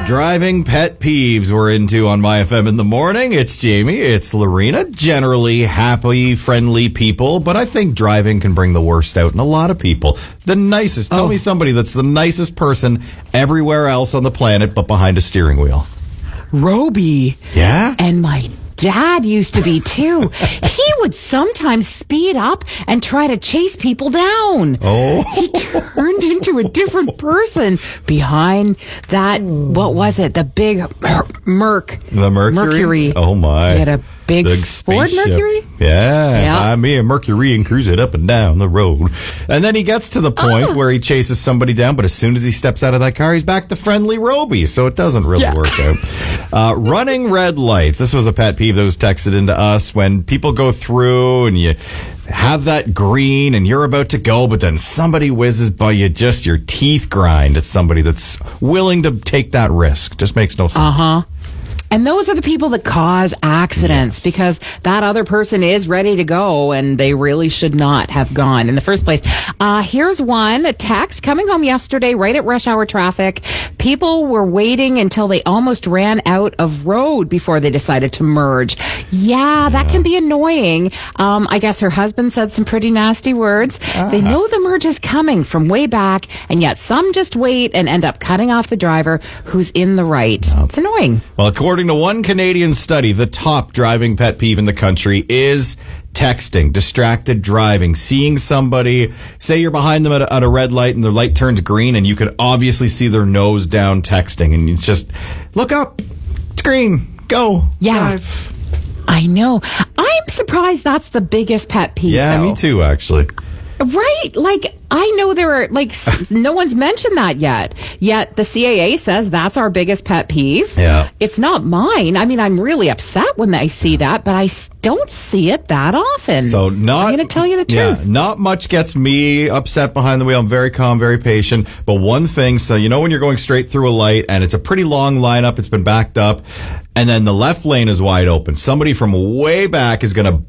Driving pet peeves we're into on My FM in the morning. It's Jamie. It's Lorena. Generally happy, friendly people, but I think driving can bring the worst out in a lot of people. The nicest. Tell me somebody that's the nicest person everywhere else on the planet, but behind a steering wheel. Roby. Yeah? And my dad used to be too. He would sometimes speed up and try to chase people down. Oh. He turned into a different person behind that, what was it? The big Merc. The Mercury? Oh, my. He had a big Ford spaceship. Mercury? Yeah. Me and Mercury and cruise it up and down the road. And then he gets to the point where he chases somebody down, but as soon as he steps out of that car, he's back to friendly Roby, so it doesn't really work out. Running red lights. This was a pet peeve that was texted into us when people go through and you have that green and you're about to go, but then somebody whizzes by you, just your teeth grind at somebody that's willing to take that risk. Just makes no sense. And those are the people that cause accidents because that other person is ready to go and they really should not have gone in the first place. Here's one, a text coming home yesterday right at rush hour traffic. People were waiting until they almost ran out of road before they decided to merge. Yeah, that can be annoying. I guess her husband said some pretty nasty words. They know the merge is coming from way back, and yet some just wait and end up cutting off the driver who's in the right. It's annoying. Well, according to one Canadian study, the top driving pet peeve in the country is texting, distracted driving, seeing somebody, say you're behind them at a red light and the light turns green and you could obviously see their nose down texting and it's just, look up, it's green, go, drive. I know. I'm surprised that's the biggest pet peeve. Yeah, though. Me too, actually. Right? Like, I know there are, like, no one's mentioned that yet. Yet the CAA says that's our biggest pet peeve. Yeah. It's not mine. I mean, I'm really upset when I see that, but I don't see it that often. So I'm going to tell you the truth. Not much gets me upset behind the wheel. I'm very calm, very patient. But one thing, so you know when you're going straight through a light and it's a pretty long lineup, it's been backed up, and then the left lane is wide open. Somebody from way back is going to